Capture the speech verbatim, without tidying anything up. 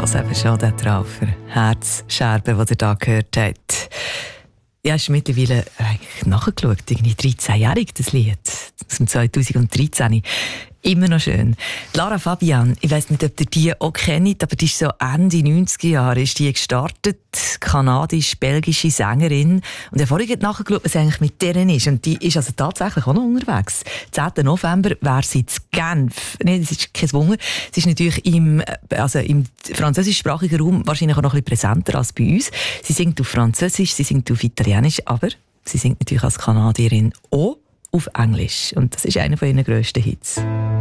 es eben schon, der Traufer. Herzscherben, die ihr da gehört habt. Ja, ist mittlerweile eigentlich nachgeschaut, irgendwie dreizehnjährig, das Lied. Aus dem zweitausenddreizehn. Immer noch schön. Lara Fabian, ich weiss nicht, ob ihr die auch kennt, aber die ist so Ende neunziger Jahre ist die gestartet, kanadisch-belgische Sängerin. Und ich habe vorhin nachgeschaut, was eigentlich mit deren ist. Und die ist also tatsächlich auch noch unterwegs. zehnten November wäre sie in Genf. Nein, das ist kein Wunder. Sie ist natürlich im, also im französischsprachigen Raum wahrscheinlich auch noch ein bisschen präsenter als bei uns. Sie singt auf Französisch, sie singt auf Italienisch, aber sie singt natürlich als Kanadierin auch auf Englisch. Und das ist einer von ihren grössten Hits.